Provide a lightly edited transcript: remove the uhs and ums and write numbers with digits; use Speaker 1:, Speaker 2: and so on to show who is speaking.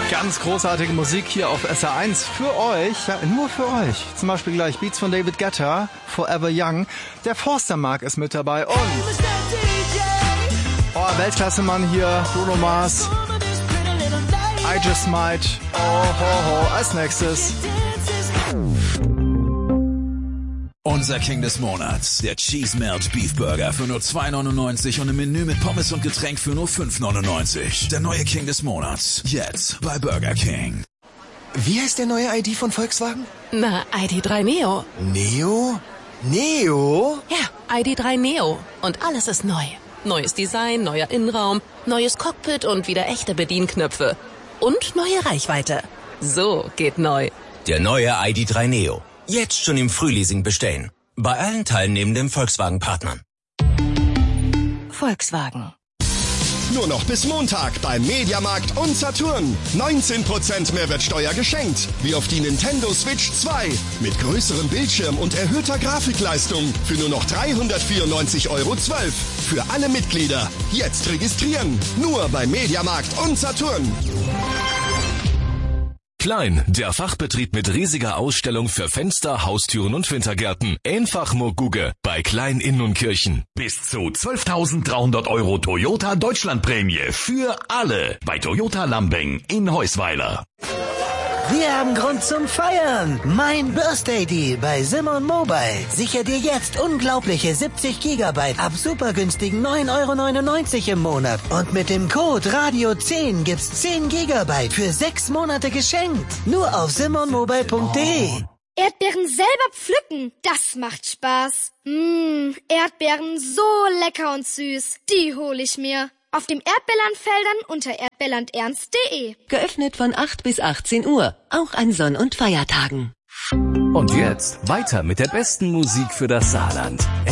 Speaker 1: Ganz großartige Musik hier auf SR1 für euch, ja, nur für euch. Zum Beispiel gleich Beats von David Guetta, Forever Young. Der Forstermark ist mit dabei und Weltklasse-Mann hier, Bruno Mars. I Just Might. Oh, ho, ho. Als nächstes
Speaker 2: unser King des Monats, der Cheese Melt Beef Burger für nur 2,99 und ein Menü mit Pommes und Getränk für nur 5,99. Der neue King des Monats, jetzt bei Burger King.
Speaker 3: Wie heißt der neue ID von Volkswagen?
Speaker 4: Na, ID.3 Neo.
Speaker 3: Neo? Neo?
Speaker 4: Ja, ID.3 Neo. Und alles ist neu. Neues Design, neuer Innenraum, neues Cockpit und wieder echte Bedienknöpfe. Und neue Reichweite. So geht neu.
Speaker 5: Der neue ID.3 Neo. Jetzt schon im Frühleasing bestellen. Bei allen teilnehmenden Volkswagen-Partnern.
Speaker 4: Volkswagen.
Speaker 6: Nur noch bis Montag beim Mediamarkt und Saturn. 19% Mehrwertsteuer geschenkt. Wie auf die Nintendo Switch 2. Mit größerem Bildschirm und erhöhter Grafikleistung. Für nur noch 394,12 € Für alle Mitglieder. Jetzt registrieren. Nur beim Mediamarkt und Saturn.
Speaker 7: Klein, der Fachbetrieb mit riesiger Ausstellung für Fenster, Haustüren und Wintergärten. Einfach nur Guge bei Klein in Nunnkirchen.
Speaker 8: Bis zu 12.300 € Toyota Deutschlandprämie für alle bei Toyota Lambing in Heusweiler.
Speaker 9: Wir haben Grund zum Feiern. Mein Birthday Deal bei Simon Mobile. Sicher dir jetzt unglaubliche 70 GB ab supergünstigen 9,99 € im Monat. Und mit dem Code Radio10 gibt's 10 GB für 6 Monate geschenkt. Nur auf simonmobile.de.
Speaker 10: Erdbeeren selber pflücken, das macht Spaß. Erdbeeren so lecker und süß, die hole ich mir. Auf dem Erdbeerlandfeldern unter erdbeerlandernst.de.
Speaker 11: Geöffnet von 8 bis 18 Uhr, auch an Sonn- und Feiertagen.
Speaker 12: Und jetzt weiter mit der besten Musik für das Saarland.